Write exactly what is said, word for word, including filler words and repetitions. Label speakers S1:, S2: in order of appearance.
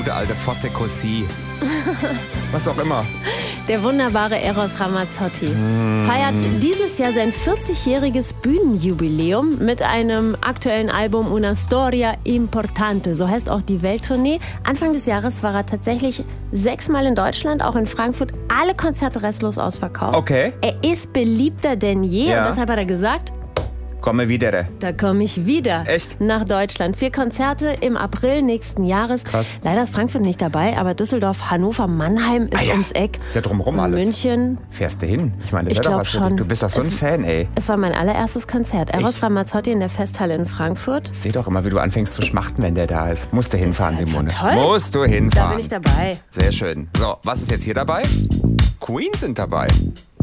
S1: gute alte Fosse Così. Was auch immer.
S2: Der wunderbare Eros Ramazzotti mm. feiert dieses Jahr sein vierzigjähriges Bühnenjubiläum mit einem aktuellen Album Una Storia Importante. So heißt auch die Welttournee. Anfang des Jahres war er tatsächlich sechsmal in Deutschland, auch in Frankfurt. Alle Konzerte restlos ausverkauft.
S1: Okay.
S2: Er ist beliebter denn je
S1: Ja.
S2: und deshalb hat er gesagt,
S1: Komme wieder.
S2: da komme ich wieder.
S1: Echt?
S2: Nach Deutschland. Vier Konzerte im April nächsten Jahres.
S1: Krass.
S2: Leider ist Frankfurt nicht dabei, aber Düsseldorf, Hannover, Mannheim ist
S1: Ah ja.
S2: ums Eck.
S1: Ist ja drumherum alles.
S2: München.
S1: Fährst du hin? Ich meine, das
S2: Ich
S1: wäre doch
S2: glaub
S1: was für dich.
S2: schon.
S1: Du bist doch so ein
S2: Es-
S1: Fan, ey.
S2: Es war mein allererstes Konzert. Eros
S1: Echt?
S2: Ramazzotti in der Festhalle in Frankfurt.
S1: Seh doch immer, wie du anfängst zu schmachten, wenn der da ist. Musst du hinfahren,
S2: einfach
S1: Simone.
S2: toll.
S1: Musst du
S2: Da
S1: hinfahren.
S2: bin ich dabei.
S1: Sehr schön. So, was ist jetzt hier dabei? Queen sind dabei.